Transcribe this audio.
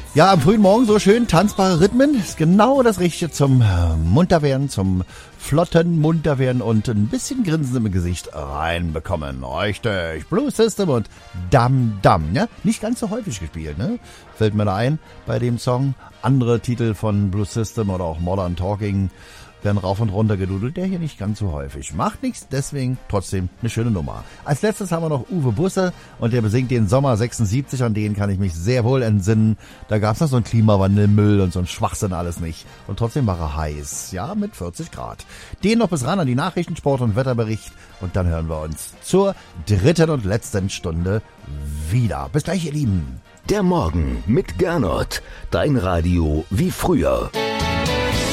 Ja, am frühen Morgen so schön tanzbare Rhythmen ist genau das Richtige zum Munterwerden, zum flotten Munterwerden und ein bisschen Grinsen im Gesicht reinbekommen. Richtig, Blue System und Dam Dam, ja? Nicht ganz so häufig gespielt, ne? Fällt mir da ein bei dem Song. Andere Titel von Blue System oder auch Modern Talking werden rauf und runter gedudelt, der hier nicht ganz so häufig. Macht nichts, deswegen trotzdem eine schöne Nummer. Als letztes haben wir noch Uwe Busse und der besingt den Sommer 76, an den kann ich mich sehr wohl entsinnen. Da gab's noch so einen Klimawandelmüll und so einen Schwachsinn alles nicht. Und trotzdem war er heiß, ja, mit 40 Grad. Den noch bis ran an die Nachrichten, Sport und Wetterbericht und dann hören wir uns zur dritten und letzten Stunde wieder. Bis gleich, ihr Lieben. Der Morgen mit Gernot, dein Radio wie früher.